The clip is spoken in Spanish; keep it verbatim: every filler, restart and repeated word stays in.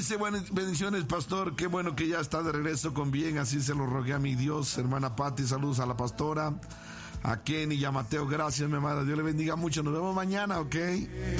dice, buenas bendiciones, pastor, qué bueno que ya está de regreso con bien, así se lo rogué a mi Dios. Hermana Patti, saludos a la pastora, a Kenny y a Mateo, gracias, mi amada, Dios le bendiga mucho, nos vemos mañana, ¿ok?